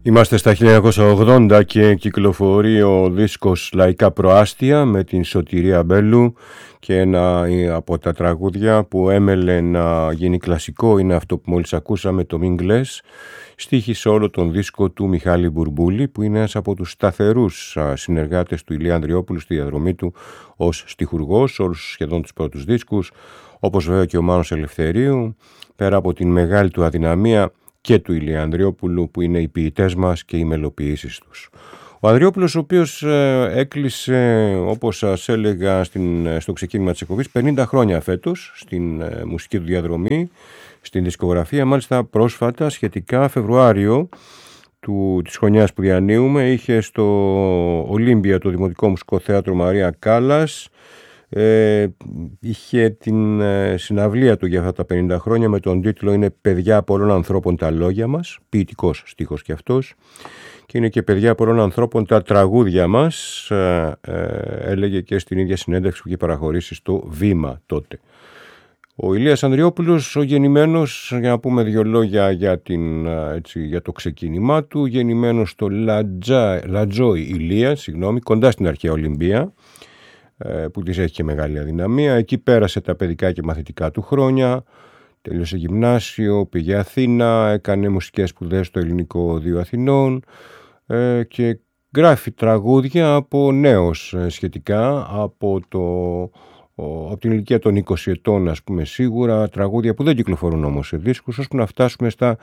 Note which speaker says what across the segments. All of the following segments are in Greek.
Speaker 1: Είμαστε στα 1980 και κυκλοφορεί ο δίσκος «Λαϊκά Προάστια» με την Σωτηρία Μπέλου, και ένα από τα τραγούδια που έμελε να γίνει κλασικό είναι αυτό που μόλις ακούσαμε, το «Μιγκλές». Στίχησε όλο τον δίσκο του Μιχάλη Μπουρμπούλη, που είναι ένας από τους σταθερούς συνεργάτες του Ηλία Ανδριόπουλου στη διαδρομή του ως στιχουργός, όλους σχεδόν τους πρώτους δίσκους, όπως βέβαια και ο Μάνος Ελευθερίου, πέρα από την μεγάλη του αδυναμία και του Ηλία Ανδριόπουλου, που είναι οι ποιητές μας και οι μελοποιήσεις τους. Ο Ανδριόπουλος, ο οποίος έκλεισε, όπως σας έλεγα στο ξεκίνημα της εκπομπής, 50 χρόνια φέτος στην μουσική του διαδρομή, στην δισκογραφία. Μάλιστα πρόσφατα, σχετικά Φεβρουάριο της χρονιάς που διανύουμε, είχε στο Ολύμπια, το Δημοτικό Μουσικό Θέατρο Μαρία Κάλλας, είχε την συναυλία του για αυτά τα 50 χρόνια με τον τίτλο «Είναι παιδιά πολλών ανθρώπων τα λόγια μας», ποιητικός στίχος και αυτός, και είναι και παιδιά πολλών ανθρώπων τα τραγούδια μας, έλεγε και στην ίδια συνέντευξη που είχε παραχωρήσει στο Βήμα τότε. Ο Ηλίας Ανδριόπουλος, ο γεννημένος, για να πούμε δύο λόγια για το ξεκίνημά του, γεννημένος στο Λατζόι Ηλία, κοντά στην αρχαία Ολυμπία, που της έχει και μεγάλη αδυναμία. Εκεί πέρασε τα παιδικά και μαθητικά του χρόνια, τελείωσε γυμνάσιο, πήγε Αθήνα, έκανε μουσικές σπουδές στο Ελληνικό Οδείο Αθηνών και γράφει τραγούδια από νέος σχετικά, από την ηλικία των 20 ετών, ας πούμε, σίγουρα, τραγούδια που δεν κυκλοφορούν όμως σε δίσκους, ώστε να φτάσουμε στα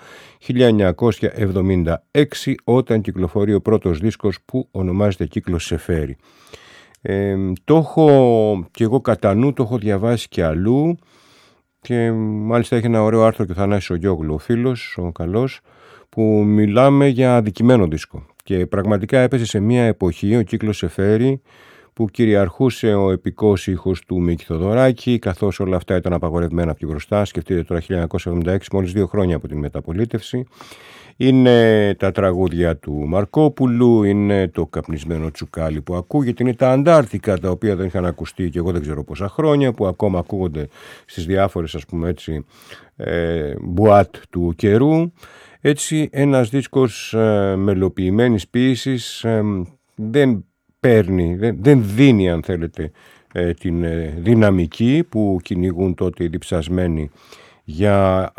Speaker 1: 1976, όταν κυκλοφορεί ο πρώτος δίσκος που ονομάζεται Κύκλος Σεφέρι. Το έχω και εγώ κατά νου, το έχω διαβάσει και αλλού, και μάλιστα έχει ένα ωραίο άρθρο και ο Θανάσης ο Γιώγλου, ο φίλος, ο καλός, που μιλάμε για αδικημένο δίσκο, και πραγματικά έπεσε σε μια εποχή, ο Κύκλος Σεφέρι, που κυριαρχούσε ο επικός ήχος του Μίκη Θοδωράκη, καθώς όλα αυτά ήταν απαγορευμένα από την μπροστά. Σκεφτείτε τώρα 1976, μόλις 2 χρόνια από την μεταπολίτευση. Είναι τα τραγούδια του Μαρκόπουλου, είναι το καπνισμένο τσουκάλι που ακούγεται, είναι τα αντάρτικα, τα οποία δεν είχαν ακουστεί και εγώ δεν ξέρω πόσα χρόνια, που ακόμα ακούγονται στις διάφορες, ας πούμε έτσι, μπουάτ του καιρού. Έτσι, ένας δίσκος μελοποιημένης ποίησης, δεν δίνει, αν θέλετε, την δυναμική που κυνηγούν τότε οι διψασμένοι για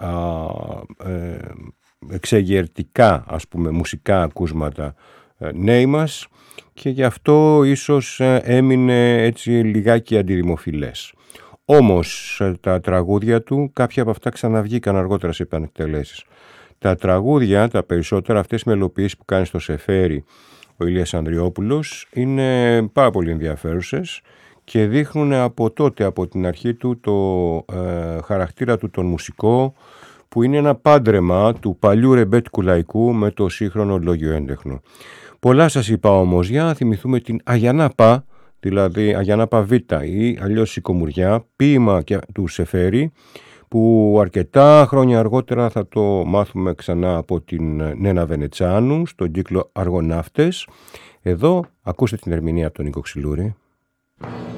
Speaker 1: εξεγερτικά, ας πούμε, μουσικά ακούσματα νέοι μας, και γι' αυτό ίσως έμεινε έτσι λιγάκι αντιδημοφιλές. Όμως τα τραγούδια του, κάποια από αυτά ξαναβγήκαν αργότερα σε επανεκτελέσεις. Τα τραγούδια, τα περισσότερα, αυτές οι μελοποιήσεις που κάνει στο Σεφέρι ο Ηλίας Ανδριόπουλος, είναι πάρα πολύ ενδιαφέρουσες και δείχνουν από τότε, από την αρχή του, το χαρακτήρα του τον μουσικό, που είναι ένα πάντρεμα του παλιού ρεμπέτικου λαϊκού με το σύγχρονο λόγιο έντεχνο. Πολλά σας είπα όμως, για να θυμηθούμε την Αγιανάπα, δηλαδή Αγιανάπα Β ή αλλιώς Σικομουριά, ποίημα του Σεφέρι, που αρκετά χρόνια αργότερα θα το μάθουμε ξανά από την Νένα Βενετσάνου στον κύκλο Αργοναύτες. Εδώ ακούστε την ερμηνεία από τον Νίκο Ξυλούρη.